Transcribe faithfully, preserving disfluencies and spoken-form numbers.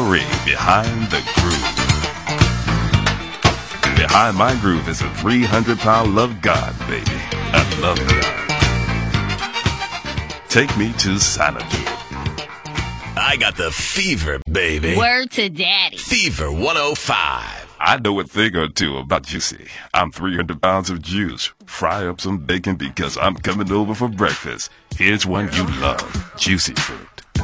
three, Behind the Groove. Behind my groove is a three hundred pound love God, baby. I love God. Take me to Xanadu. I got the fever, baby. Word to daddy. Fever one oh five. I know a thing or two about Juicy. I'm three hundred pounds of juice. Fry up some bacon because I'm coming over for breakfast. Here's one you love, Juicy Fruit.